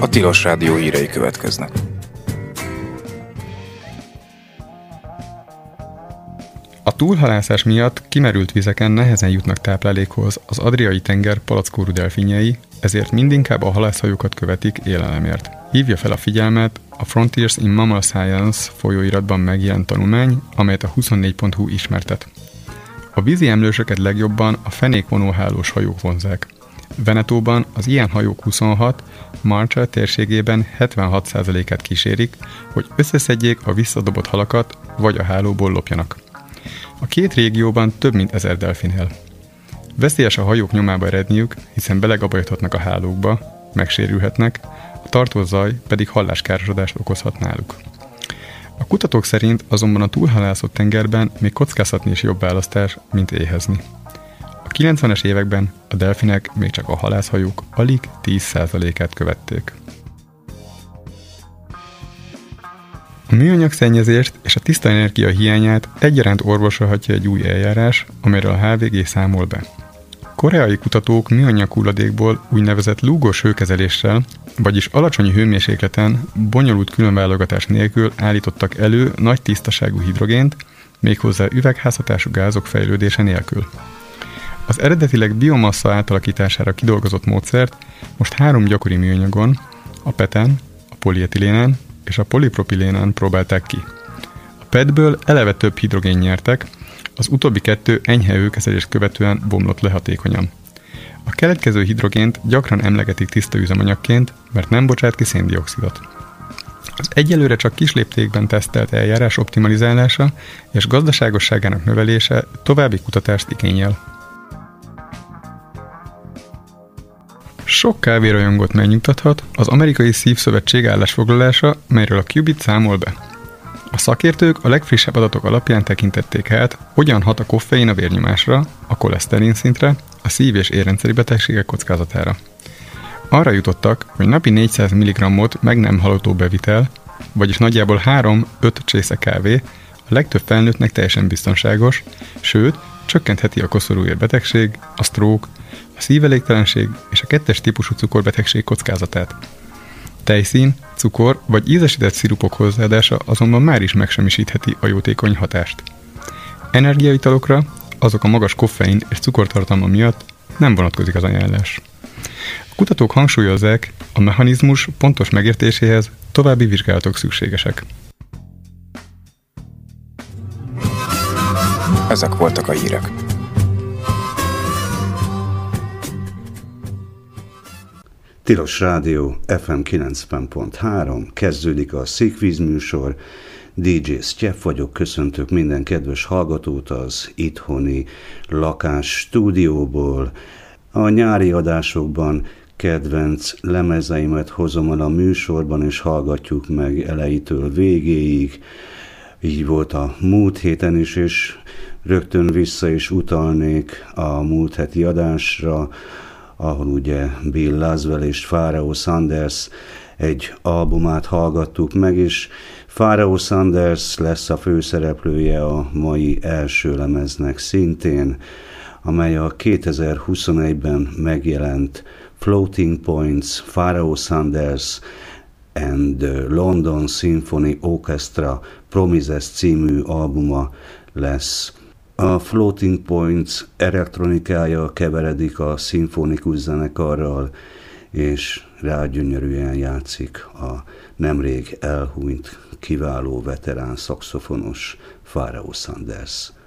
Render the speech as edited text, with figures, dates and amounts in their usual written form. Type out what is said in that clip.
A Tilos Rádió hírei következnek. A túlhalászás miatt kimerült vizeken nehezen jutnak táplálékhoz az Adriai-tenger palackórú delfinjei, ezért mindinkább a halászhajókat követik élelemért. Hívja fel a figyelmet a Frontiers in Mammal Science folyóiratban megjelent tanulmány, amelyet a 24.hu ismertet. A vízi emlősöket legjobban a fenékvonóhálós hajók vonzák. Venetóban az ilyen hajók 26, Marshall térségében 76%-át kísérik, hogy összeszedjék a visszadobott halakat, vagy a hálóból lopjanak. A két régióban több mint 1000 delfin él. Veszélyes a hajók nyomába eredniük, hiszen belegabajodhatnak a hálókba, megsérülhetnek, a tartózaj pedig halláskárosodást okozhat náluk. A kutatók szerint azonban a túlhalászott tengerben még kockáztatni is jobb választás, mint éhezni. A 90-es években a delfinek még csak a halászhajók alig 10%-át követték. A műanyag szennyezést és a tiszta energia hiányát egyaránt orvosolhatja egy új eljárás, amelyről a HVG számol be. Koreai kutatók műanyag hulladékból úgynevezett lúgos hőkezeléssel, vagyis alacsony hőmérsékleten, bonyolult különválogatás nélkül állítottak elő nagy tisztaságú hidrogént, méghozzá üvegházhatású gázok fejlődése nélkül. Az eredetileg biomassa átalakítására kidolgozott módszert most 3 gyakori műanyagon, a PET-en, a polietilénen és a polipropilénen próbálták ki. A PET-ből eleve több hidrogén nyertek, az utóbbi 2 enyhe hőkezelést követően bomlott le hatékonyan. A keletkező hidrogént gyakran emlegetik tiszta üzemanyagként, mert nem bocsát ki széndioxidot. Az egyelőre csak kis léptékben tesztelt eljárás optimalizálása és gazdaságosságának növelése további kutatást igényel. Sok kávérajongót megnyugtathat az Amerikai Szívszövetség állásfoglalása, melyről a Qubit számol be. A szakértők a legfrissebb adatok alapján tekintették át, hogyan hat a koffein a vérnyomásra, a koleszterin szintre, a szív- és érrendszeri betegségek kockázatára. Arra jutottak, hogy napi 400 mg-ot meg nem halogató bevitel, vagyis nagyjából 3-5 csésze kávé a legtöbb felnőttnek teljesen biztonságos, sőt, csökkentheti a koszorúérbetegség, a stroke, a szívelégtelenség és a 2-es típusú cukorbetegség kockázatát. Tejszín, cukor vagy ízesített szirupok hozzáadása azonban már is megsemmisítheti a jótékony hatást. Energiaitalokra, azok a magas koffein és cukortartalma miatt nem vonatkozik az ajánlás. A kutatók hangsúlyozzák, a mechanizmus pontos megértéséhez további vizsgálatok szükségesek. Ezek voltak a hírek. Tilos Rádió FM 90.3, kezdődik a Székvíz műsor, DJ Sztyef vagyok, köszöntök minden kedves hallgatót az itthoni lakás stúdióból. A nyári adásokban kedvenc lemezeimet hozom el a műsorban, és hallgatjuk meg elejétől végéig. Így volt a múlt héten is, és rögtön vissza is utalnék a múlt heti adásra, ahol ugye Bill Laswell és Pharoah Sanders egy albumát hallgattuk meg, és Pharoah Sanders lesz a főszereplője a mai első lemeznek szintén, amely a 2021-ben megjelent Floating Points, Pharoah Sanders and the London Symphony Orchestra Promises című albuma lesz. A Floating Points elektronikája keveredik a szimfonikus zenekarral, és rágyönyörűen játszik a nemrég elhunyt kiváló veterán szaxofonos Pharoah Sanders.